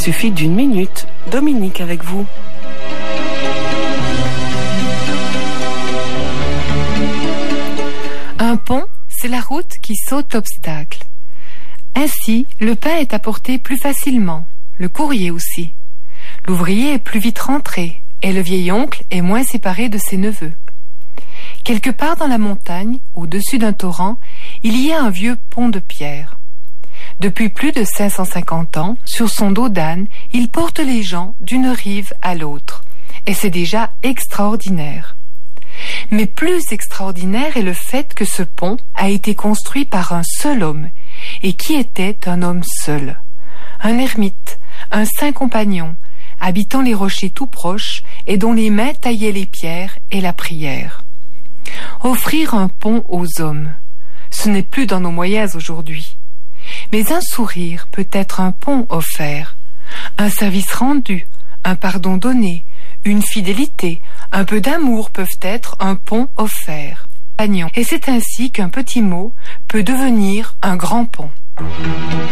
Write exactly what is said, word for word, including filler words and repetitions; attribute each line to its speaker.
Speaker 1: suffit d'une minute. Dominique avec vous.
Speaker 2: Un pont, c'est la route qui saute l'obstacle. Ainsi, le pain est apporté plus facilement, le courrier aussi. L'ouvrier est plus vite rentré et le vieil oncle est moins séparé de ses neveux. Quelque part dans la montagne, au-dessus d'un torrent, il y a un vieux pont de pierre. Depuis plus de cinq cent cinquante ans, sur son dos d'âne, il porte les gens d'une rive à l'autre. Et c'est déjà extraordinaire. Mais plus extraordinaire est le fait que ce pont a été construit par un seul homme, et qui était un homme seul. Un ermite, un saint compagnon, habitant les rochers tout proches et dont les mains taillaient les pierres et la prière. Offrir un pont aux hommes, ce n'est plus dans nos moyens aujourd'hui. Mais un sourire peut être un pont offert, un service rendu, un pardon donné, une fidélité, un peu d'amour peuvent être un pont offert. Et c'est ainsi qu'un petit mot peut devenir un grand pont.